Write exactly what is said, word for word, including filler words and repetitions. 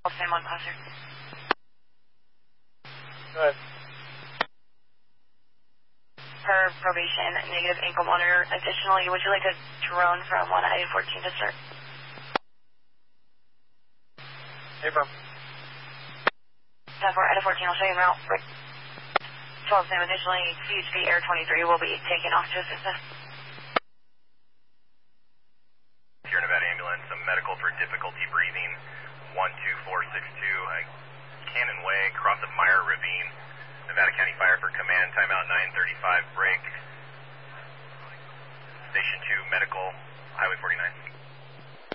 Same one, closer. Go ahead. Per probation, negative ankle monitor. Additionally, would you like a drone from one I fourteen to start? Hey, bro. ten four, I fourteen, I'll show you around. twelve Sam, additionally, C H P Air twenty-three will be taken off to assist us. Sierra Nevada ambulance, some medical for difficulty breathing, one two four six two, uh, Cannon Way, cross of Meyer Ravine, Nevada County Fire for command, timeout nine thirty-five, break, station two, medical, Highway forty-nine.